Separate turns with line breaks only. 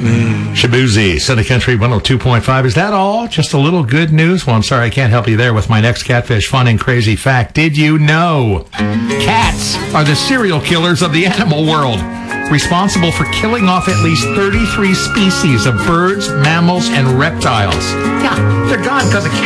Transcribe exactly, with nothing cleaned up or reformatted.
Mm. Shabuzi, Sunday Country one oh two point five. Is that all? Just a little good news? Well, I'm sorry I can't help you there with my next catfish fun and crazy fact. Did you know cats are the serial killers of the animal world, responsible for killing off at least thirty-three species of birds, mammals, and reptiles? Yeah, they're gone because of cats.